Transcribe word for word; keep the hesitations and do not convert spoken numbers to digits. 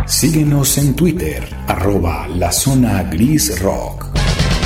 Síguenos en Twitter, arroba La Zona Gris Rock.